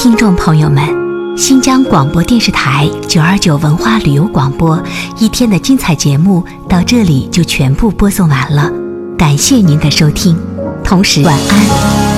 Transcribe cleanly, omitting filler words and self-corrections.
听众朋友们，新疆广播电视台929文化旅游广播一天的精彩节目到这里就全部播送完了，感谢您的收听，同时晚安。